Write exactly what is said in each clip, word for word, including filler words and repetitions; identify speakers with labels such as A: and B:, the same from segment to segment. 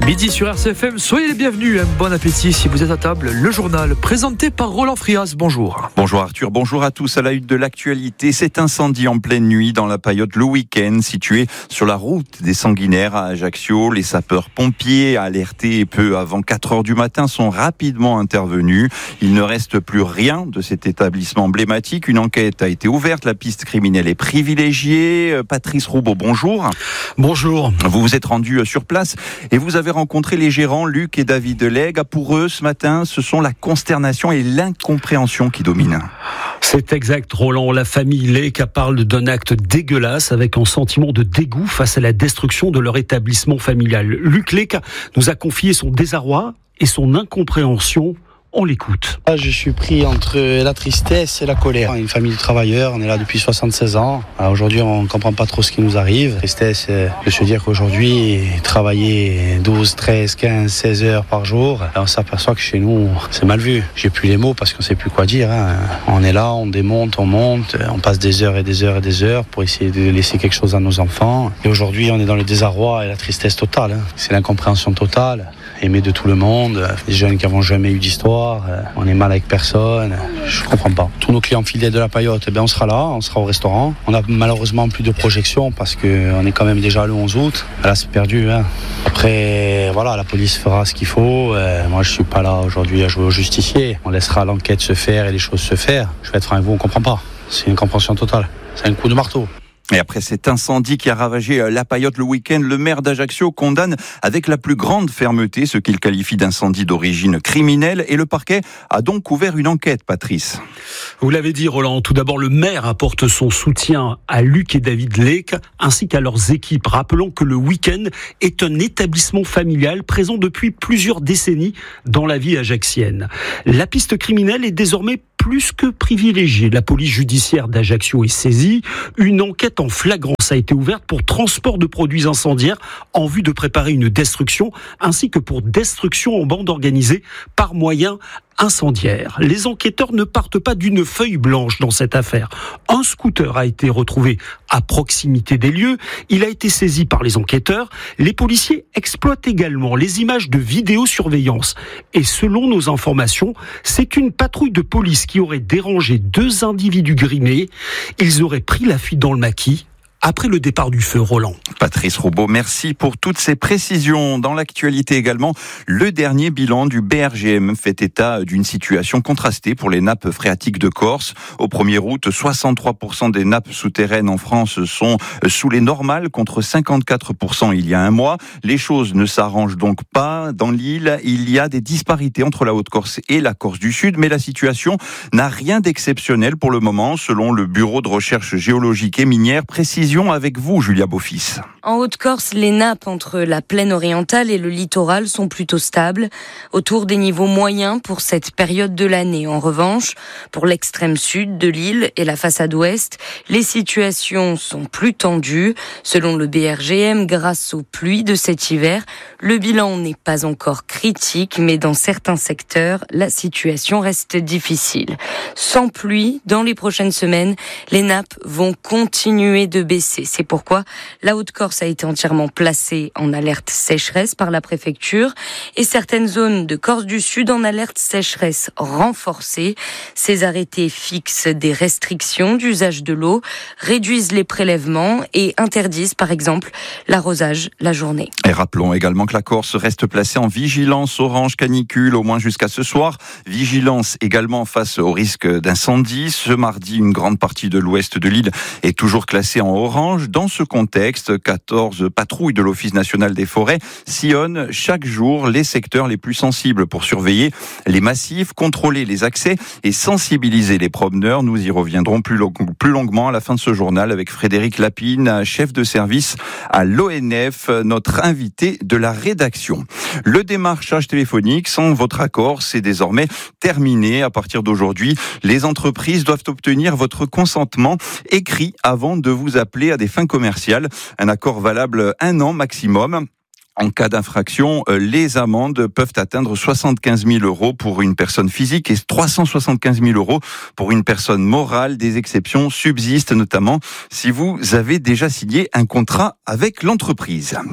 A: Midi sur R C F M, soyez les bienvenus, un bon appétit si vous êtes à table. Le journal présenté par Roland Frias, bonjour.
B: Bonjour Arthur, bonjour à tous. À la une de l'actualité, cet incendie en pleine nuit dans la Paillote le week-end, situé sur la route des Sanguinaires à Ajaccio. Les sapeurs-pompiers, alertés peu avant quatre heures du matin, sont rapidement intervenus. Il ne reste plus rien de cet établissement emblématique. Une enquête a été ouverte, la piste criminelle est privilégiée. Patrice Roubaud, bonjour.
A: Bonjour.
B: Vous vous êtes rendu sur place et vous avez rencontré les gérants Luc et David Legge. Pour eux, ce matin, ce sont la consternation et l'incompréhension qui dominent.
C: C'est exact, Roland. La famille Legge parle d'un acte dégueulasse avec un sentiment de dégoût face à la destruction de leur établissement familial. Luc Legge nous a confié son désarroi et son incompréhension. On l'écoute.
D: Je suis pris entre la tristesse et la colère. Une famille de travailleurs, on est là depuis soixante-seize ans. Alors aujourd'hui, on ne comprend pas trop ce qui nous arrive. La tristesse de se dire qu'aujourd'hui, travailler douze, treize, quinze, seize heures par jour, on s'aperçoit que chez nous, c'est mal vu. J'ai plus les mots parce qu'on ne sait plus quoi dire. Hein. On est là, on démonte, on monte, on passe des heures et des heures et des heures pour essayer de laisser quelque chose à nos enfants. Et aujourd'hui, on est dans le désarroi et la tristesse totale. Hein. C'est l'incompréhension totale. Aimé de tout le monde, des jeunes qui n'avont jamais eu d'histoire, on est mal avec personne, je ne comprends pas. Tous nos clients fidèles de la Paillote, eh bien on sera là, on sera au restaurant. On a malheureusement plus de projection parce qu'on est quand même déjà le onze août. Là c'est perdu. Hein. Après, voilà, la police fera ce qu'il faut. Euh, moi je ne suis pas là aujourd'hui à jouer au justicier. On laissera l'enquête se faire et les choses se faire. Je vais être franc avec vous, on ne comprend pas. C'est une incompréhension totale. C'est un coup de marteau.
B: Et après cet incendie qui a ravagé la Paillote le week-end, le maire d'Ajaccio condamne avec la plus grande fermeté ce qu'il qualifie d'incendie d'origine criminelle et le parquet a donc ouvert une enquête, Patrice.
C: Vous l'avez dit, Roland. Tout d'abord, le maire apporte son soutien à Luc et David Legge ainsi qu'à leurs équipes. Rappelons que le week-end est un établissement familial présent depuis plusieurs décennies dans la vie ajaxienne. La piste criminelle est désormais plus que privilégiée. La police judiciaire d'Ajaccio est saisie. Une enquête en flagrance a été ouverte pour transport de produits incendiaires en vue de préparer une destruction, ainsi que pour destruction en bande organisée par moyen incendiaire. Les enquêteurs ne partent pas d'une feuille blanche dans cette affaire. Un scooter a été retrouvé à proximité des lieux. Il a été saisi par les enquêteurs. Les policiers exploitent également les images de vidéosurveillance. Et selon nos informations, c'est une patrouille de police qui aurait dérangé deux individus grimés. Ils auraient pris la fuite dans le maquis après le départ du feu, Roland.
B: Patrice Roubaud, merci pour toutes ces précisions. Dans l'actualité également, le dernier bilan du B R G M fait état d'une situation contrastée pour les nappes phréatiques de Corse. Au premier août, soixante-trois pour cent des nappes souterraines en France sont sous les normales, contre cinquante-quatre pour cent il y a un mois. Les choses ne s'arrangent donc pas. Dans l'île, il y a des disparités entre la Haute-Corse et la Corse du Sud, mais la situation n'a rien d'exceptionnel pour le moment, selon le Bureau de recherche géologique et minière. Précision avec vous, Julia Beaufils.
E: En Haute-Corse, les nappes entre la plaine orientale et le littoral sont plutôt stables, autour des niveaux moyens pour cette période de l'année. En revanche, pour l'extrême sud de l'île et la façade ouest, les situations sont plus tendues. Selon le B R G M, grâce aux pluies de cet hiver, le bilan n'est pas encore critique, mais dans certains secteurs, la situation reste difficile. Sans pluie, dans les prochaines semaines, les nappes vont continuer de baisser. C'est pourquoi la Haute-Corse a été entièrement placée en alerte sécheresse par la préfecture et certaines zones de Corse du Sud en alerte sécheresse renforcée. Ces arrêtés fixent des restrictions d'usage de l'eau, réduisent les prélèvements et interdisent par exemple l'arrosage la journée.
B: Et rappelons également que la Corse reste placée en vigilance orange canicule au moins jusqu'à ce soir. Vigilance également face au risque d'incendie. Ce mardi, une grande partie de l'ouest de l'île est toujours classée en orange. Dans ce contexte, quatorze patrouilles de l'Office national des forêts sillonnent chaque jour les secteurs les plus sensibles pour surveiller les massifs, contrôler les accès et sensibiliser les promeneurs. Nous y reviendrons plus, long, plus longuement à la fin de ce journal avec Frédéric Lapine, chef de service à l'O N F, notre invité de la rédaction. Le démarchage téléphonique sans votre accord, c'est désormais terminé. À partir d'aujourd'hui, les entreprises doivent obtenir votre consentement écrit avant de vous appeler à des fins commerciales. Un accord valable un an maximum. En cas d'infraction, les amendes peuvent atteindre soixante-quinze mille euros pour une personne physique et trois cent soixante-quinze mille euros pour une personne morale. Des exceptions subsistent, notamment si vous avez déjà signé un contrat avec l'entreprise.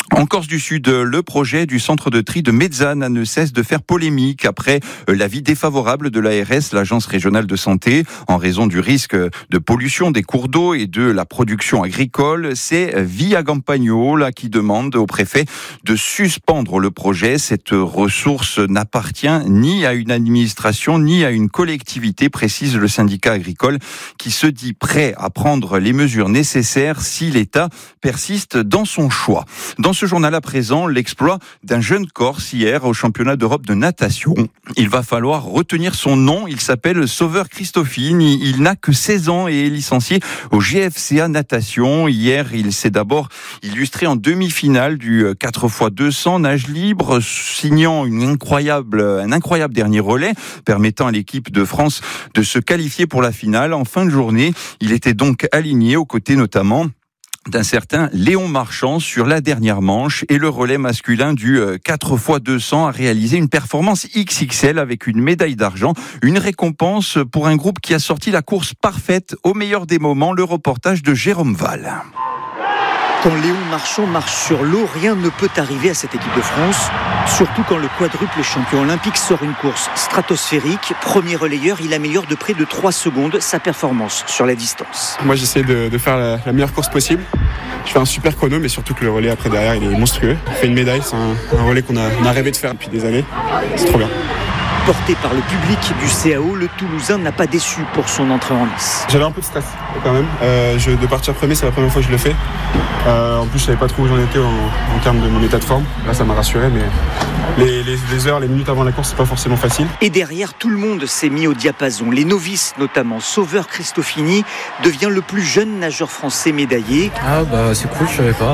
B: En Corse du Sud, le projet du centre de tri de Mezzane ne cesse de faire polémique après l'avis défavorable de l'A R S, l'Agence régionale de santé, en raison du risque de pollution des cours d'eau et de la production agricole. C'est Via Campagno là, qui demande au préfet de suspendre le projet. Cette ressource n'appartient ni à une administration ni à une collectivité, précise le syndicat agricole, qui se dit prêt à prendre les mesures nécessaires si l'État persiste dans son choix. Dans ce journal à présent, l'exploit d'un jeune Corse hier au championnat d'Europe de natation. Il va falloir retenir son nom. Il s'appelle Sauveur Cristofini. Il n'a que seize ans et est licencié au G F C A Natation. Hier, il s'est d'abord illustré en demi-finale du quatre fois deux cents nage libre, signant une incroyable, un incroyable dernier relais, permettant à l'équipe de France de se qualifier pour la finale. En fin de journée, il était donc aligné aux côtés notamment d'un certain Léon Marchand sur la dernière manche, et le relais masculin du quatre fois deux cents a réalisé une performance X X L avec une médaille d'argent, une récompense pour un groupe qui a sorti la course parfaite au meilleur des moments. Le reportage de Jérôme Val.
F: Quand Léon Marchand marche sur l'eau, rien ne peut arriver à cette équipe de France, surtout quand le quadruple champion olympique sort une course stratosphérique. Premier relayeur, il améliore de près de trois secondes sa performance sur la distance.
G: Moi, j'essaie de, de faire la, la meilleure course possible. Je fais un super chrono, mais surtout que le relais après derrière, il est monstrueux. On fait une médaille, c'est un, un relais qu'on a, on a rêvé de faire depuis des années. C'est trop bien.
F: Porté par le public du C A O, le Toulousain n'a pas déçu pour son entrée en lice.
G: J'avais un peu de stress quand même. Euh, je, de partir premier, c'est la première fois que je le fais. Euh, en plus, je savais pas trop où j'en étais en, en termes de mon état de forme. Là, ça m'a rassuré, mais les, les, les heures, les minutes avant la course, c'est pas forcément facile.
F: Et derrière, tout le monde s'est mis au diapason. Les novices, notamment. Sauveur Cristofini devient le plus jeune nageur français médaillé.
H: Ah bah c'est cool, je savais pas.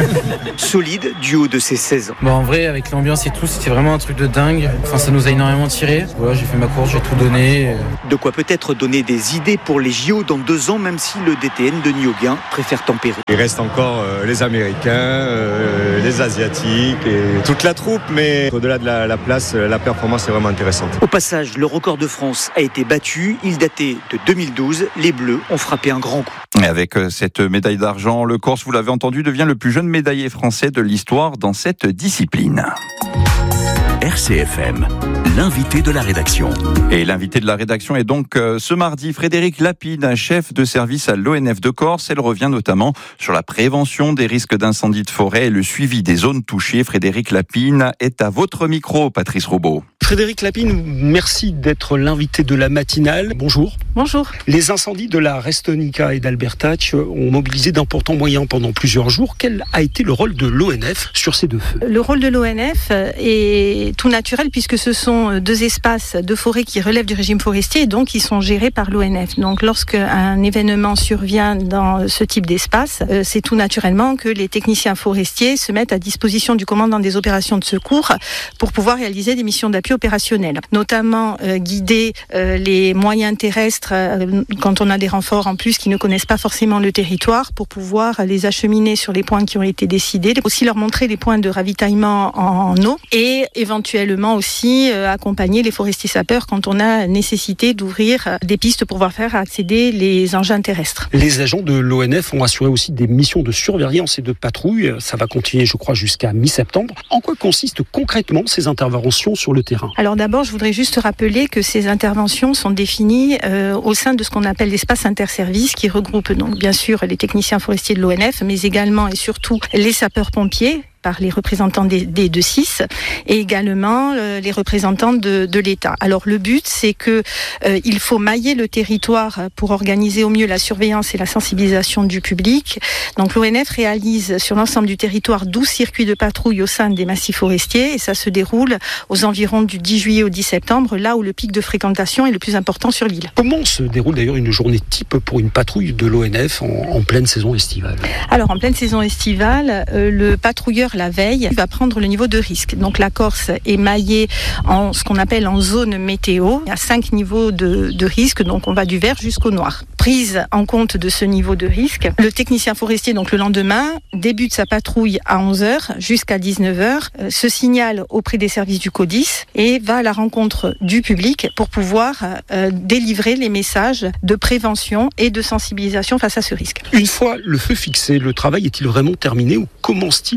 F: Solide du haut de ses seize ans.
H: Bah en vrai, avec l'ambiance et tout, c'était vraiment un truc de dingue. Enfin, ça nous a énormément tiré. Voilà, j'ai fait ma course, j'ai tout donné.
F: De quoi peut-être donner des idées pour les J O dans deux ans, même si le D T N Denis Auguin préfère tempérer.
I: Il reste encore euh, les Américains, euh, les Asiatiques et toute la troupe, mais au-delà de la, la place, la performance est vraiment intéressante.
F: Au passage, le record de France a été battu. Il datait de deux mille douze. Les Bleus ont frappé un grand coup.
B: Et avec cette médaille d'argent, le Corse, vous l'avez entendu, devient le plus jeune médaillé français de l'histoire dans cette discipline.
J: R C F M, l'invité de la rédaction.
B: Et l'invité de la rédaction est donc euh, ce mardi Frédéric Lapine, chef de service à l'O N F de Corse. Elle revient notamment sur la prévention des risques d'incendie de forêt et le suivi des zones touchées. Frédéric Lapine est à votre micro, Patrice Robot.
C: Frédéric Lapine, merci d'être l'invité de la matinale. Bonjour.
K: Bonjour.
C: Les incendies de la Restonica et d'Albertach ont mobilisé d'importants moyens pendant plusieurs jours. Quel a été le rôle de l'O N F sur ces deux feux ?
K: Le rôle de l'O N F est tout naturel puisque ce sont deux espaces de forêt qui relèvent du régime forestier et donc qui sont gérés par l'O N F. Donc lorsqu'un événement survient dans ce type d'espace, c'est tout naturellement que les techniciens forestiers se mettent à disposition du commandant des opérations de secours pour pouvoir réaliser des missions d'appui opérationnelles, notamment euh, guider euh, les moyens terrestres euh, quand on a des renforts en plus qui ne connaissent pas forcément le territoire pour pouvoir les acheminer sur les points qui ont été décidés, aussi leur montrer les points de ravitaillement en, en eau et éventuellement aussi euh, accompagner les forestiers sapeurs quand on a nécessité d'ouvrir euh, des pistes pour pouvoir faire accéder les engins terrestres.
C: Les agents de l'O N F ont assuré aussi des missions de surveillance et de patrouille. Ça va continuer, je crois, jusqu'à mi-septembre. En quoi consistent concrètement ces interventions sur le terrain ?
K: Alors d'abord, je voudrais juste rappeler que ces interventions sont définies euh, au sein de ce qu'on appelle l'espace interservice qui regroupe donc bien sûr les techniciens forestiers de l'O N F, mais également et surtout les sapeurs-pompiers, par les représentants des, des deux six et également euh, les représentants de, de l'État. Alors le but, c'est que euh, il faut mailler le territoire pour organiser au mieux la surveillance et la sensibilisation du public. Donc l'O N F réalise sur l'ensemble du territoire douze circuits de patrouille au sein des massifs forestiers et ça se déroule aux environs du dix juillet au dix septembre, là où le pic de fréquentation est le plus important sur l'île.
C: Comment se déroule d'ailleurs une journée type pour une patrouille de l'O N F en, en pleine saison estivale ?
K: Alors en pleine saison estivale, euh, le patrouilleur la veille va prendre le niveau de risque. Donc la Corse est maillée en ce qu'on appelle en zone météo. Il y a cinq niveaux de, de risque, donc on va du vert jusqu'au noir. Prise en compte de ce niveau de risque, le technicien forestier, donc le lendemain, débute sa patrouille à onze heures jusqu'à dix-neuf heures, euh, se signale auprès des services du CODIS et va à la rencontre du public pour pouvoir euh, délivrer les messages de prévention et de sensibilisation face à ce risque.
C: Une fois le feu fixé, le travail est-il vraiment terminé ou commence-t-il une nouvelle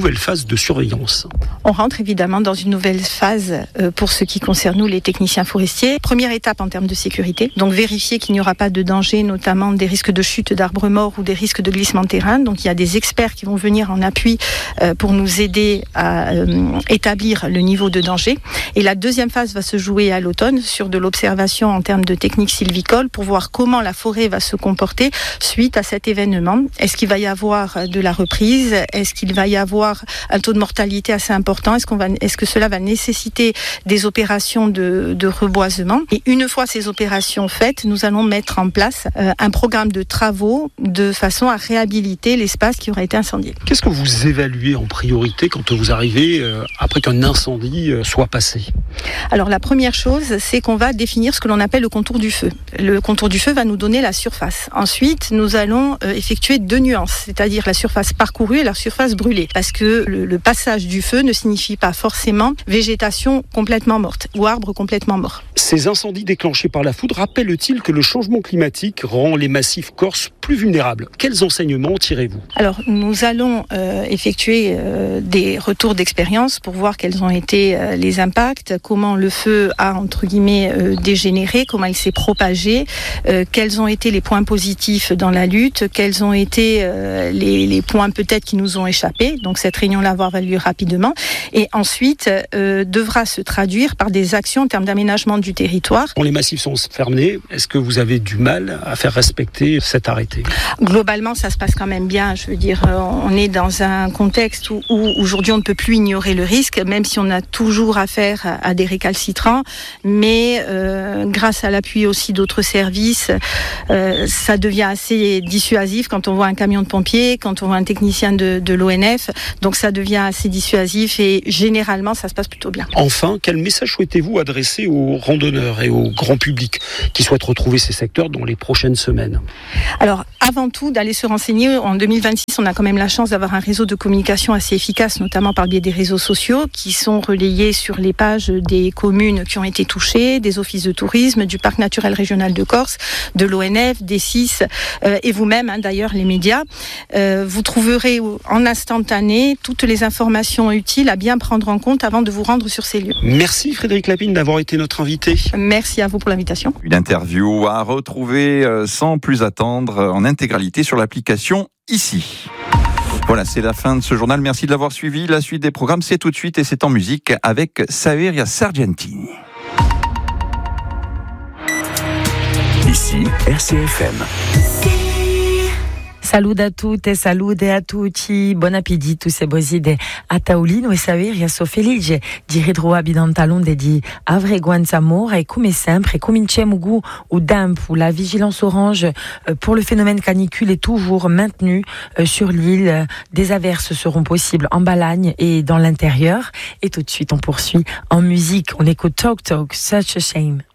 C: nouvelle phase de surveillance.
K: On rentre évidemment dans une nouvelle phase euh, pour ce qui concerne nous, les techniciens forestiers. Première étape en termes de sécurité, donc vérifier qu'il n'y aura pas de danger, notamment des risques de chute d'arbres morts ou des risques de glissement de terrain. Donc il y a des experts qui vont venir en appui euh, pour nous aider à euh, établir le niveau de danger. Et la deuxième phase va se jouer à l'automne sur de l'observation en termes de techniques sylvicoles pour voir comment la forêt va se comporter suite à cet événement. Est-ce qu'il va y avoir de la reprise? Est-ce qu'il va y avoir un taux de mortalité assez important? Est-ce qu'on va, est-ce que cela va nécessiter des opérations de, de reboisement? Et une fois ces opérations faites, nous allons mettre en place euh, un programme de travaux de façon à réhabiliter l'espace qui aurait été incendié.
C: Qu'est-ce que vous évaluez en priorité quand vous arrivez euh, après qu'un incendie euh, soit passé?
K: Alors la première chose, c'est qu'on va définir ce que l'on appelle le contour du feu. Le contour du feu va nous donner la surface. Ensuite, nous allons euh, effectuer deux nuances, c'est-à-dire la surface parcourue et la surface brûlée. Parce que le, le passage du feu ne signifie pas forcément végétation complètement morte ou arbre complètement mort.
C: Ces incendies déclenchés par la foudre rappellent-ils que le changement climatique rend les massifs corses plus vulnérables? Quels enseignements tirez-vous?
K: Alors, nous allons euh, effectuer euh, des retours d'expérience pour voir quels ont été euh, les impacts, comment le feu a, entre guillemets, euh, dégénéré, comment il s'est propagé, euh, quels ont été les points positifs dans la lutte, quels ont été euh, les, les points peut-être qui nous ont échappé. Donc, cette réunion-là va avoir lieu rapidement. Et ensuite, euh, devra se traduire par des actions en termes d'aménagement du territoire.
C: Quand les massifs sont fermés, est-ce que vous avez du mal à faire respecter cet arrêté?
K: Globalement, ça se passe quand même bien. Je veux dire, on est dans un contexte où, où aujourd'hui on ne peut plus ignorer le risque, même si on a toujours affaire à, à des récalcitrants. Mais euh, grâce à l'appui aussi d'autres services, euh, ça devient assez dissuasif quand on voit un camion de pompiers, quand on voit un technicien de, de l'O N F. Donc ça devient assez dissuasif et généralement ça se passe plutôt bien.
C: Enfin, quel message souhaitez-vous adresser aux randonneurs et au grand public qui souhaitent retrouver ces secteurs dans les prochaines semaines?
K: Alors, avant tout, d'aller se renseigner. En deux mille vingt-six, on a quand même la chance d'avoir un réseau de communication assez efficace, notamment par le biais des réseaux sociaux, qui sont relayés sur les pages des communes qui ont été touchées, des offices de tourisme, du Parc naturel régional de Corse, de l'O N F, des C I S, euh, et vous-même, hein, d'ailleurs, les médias. Euh, vous trouverez en instantané toutes les informations utiles à bien prendre en compte avant de vous rendre sur ces lieux.
C: Merci Frédéric Lapine d'avoir été notre invité.
K: Merci à vous pour l'invitation.
B: Une interview à retrouver sans plus attendre en intégralité sur l'application ici. Voilà, c'est la fin de ce journal. Merci de l'avoir suivi. La suite des programmes, c'est tout de suite et c'est en musique avec Saveria Sargentini.
J: Ici, R C F M.
L: Salud a tutte, salute a tutti, buon appetito se boside a Taolino e Saveria so felice di ritrovarvi dans talonde di avre guanza mora e come sempre cominciamo gu au damp où la vigilance orange pour le phénomène canicule est toujours maintenue sur l'île. Des averses seront possibles en Balagne et dans l'intérieur. Et tout de suite on poursuit en musique, on écoute Talk Talk, Such a Shame.